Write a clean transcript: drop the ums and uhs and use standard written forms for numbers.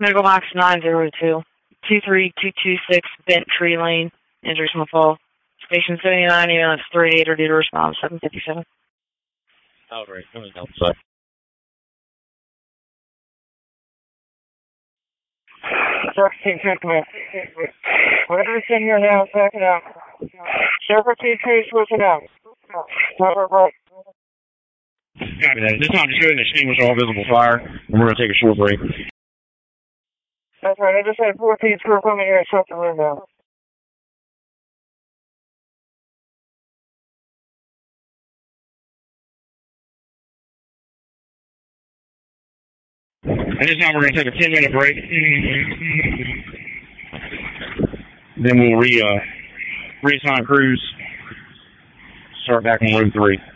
Medical box 902. 23226 Bent Tree Lane. Injuries from the fall. Station 79, EMS 38 are due to respond 757. Oh, right. Come on, outside. What are we sitting here now? Backing out. Server T3 switching out. Right. Copy that. This time, just go ahead and extinguish all visible fire, and we're going to take a short break. That's right. I just had 14 crew coming here and shut the room down. And this time, we're going to take a 10-minute break. Then we'll reassign crews. Start back on room 3.